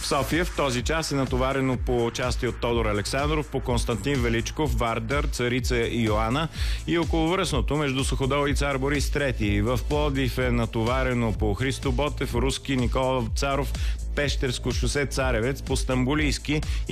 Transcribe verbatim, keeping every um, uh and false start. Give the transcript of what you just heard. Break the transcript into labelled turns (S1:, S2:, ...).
S1: София в този час е натоварено по части от Тодор Александров, по Константин Величков, Вардър, Царица и Йоана и околовръстното между Суходол и Цар Борис трети. В Пловдив е натоварено по Христо Ботев, Руски, Никола Царов, Пещерско шосе, Царевец, по Стамбулийски